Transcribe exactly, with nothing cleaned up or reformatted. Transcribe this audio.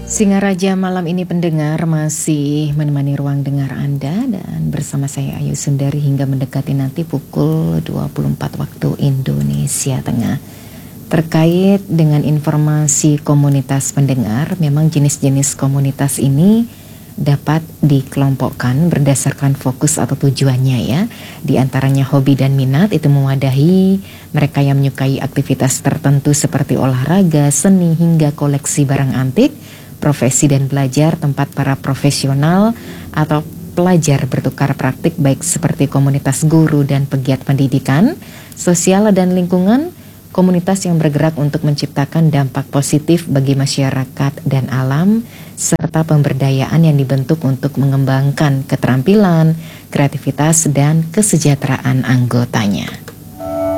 Singaraja malam ini pendengar masih menemani ruang dengar Anda dan bersama saya Ayu Sundari hingga mendekati nanti pukul dua puluh empat waktu Indonesia Tengah. Terkait dengan informasi komunitas pendengar, memang jenis-jenis komunitas ini dapat dikelompokkan berdasarkan fokus atau tujuannya ya. Di antaranya hobi dan minat itu mewadahi mereka yang menyukai aktivitas tertentu seperti olahraga, seni hingga koleksi barang antik. Profesi dan belajar tempat para profesional atau pelajar bertukar praktik baik seperti komunitas guru dan pegiat pendidikan, sosial dan lingkungan, komunitas yang bergerak untuk menciptakan dampak positif bagi masyarakat dan alam, serta pemberdayaan yang dibentuk untuk mengembangkan keterampilan, kreativitas dan kesejahteraan anggotanya.